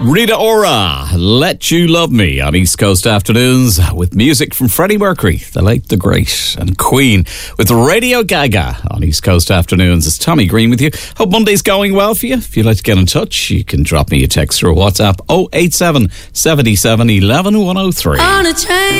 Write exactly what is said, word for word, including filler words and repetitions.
Rita Ora, Let You Love Me on East Coast Afternoons with music from Freddie Mercury, the late, the great, and Queen with Radio Gaga on East Coast Afternoons. It's Tommy Green with you. Hope Monday's going well for you. If you'd like to get in touch, you can drop me a text or a WhatsApp oh eight seven, seven seven, one one one oh three. On a train.